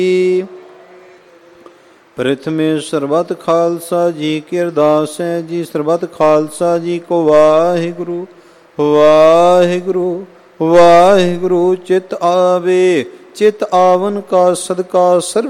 ਪ੍ਰਥਮੇ ਸਰਬਤ ਖਾਲਸਾ ਜੀ ਕੀ ਅਰਦਾਸ ਹੈ ਜੀ। ਸਰਬਤ ਖਾਲਸਾ ਜੀ ਕੋ ਵਾਹਿਗੁਰੂ ਵਾਹਿਗੁਰੂ ਵਾਹਿਗੁਰੂ। ਚਿਤ ਆਵੇ ਚਿਤ ਆਵਨ ਕਾ ਸਦਕਾ ਸਰਬ